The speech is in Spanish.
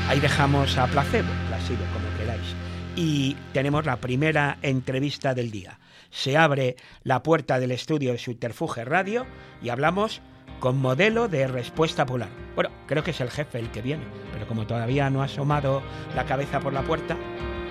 Ahí dejamos a placebo, como queráis. Y tenemos la primera entrevista del día. Se abre la puerta del estudio de Subterfuge Radio y hablamos con Modelo de Respuesta Polar. Bueno, creo que es el jefe el que viene, pero como todavía no ha asomado la cabeza por la puerta,